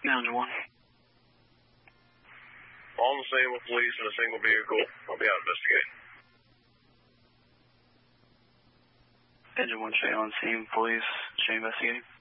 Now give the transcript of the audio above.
Engine 1. On the scene with police in a single vehicle. I'll be out investigating. Engine 1, stay on scene, police, stay investigating.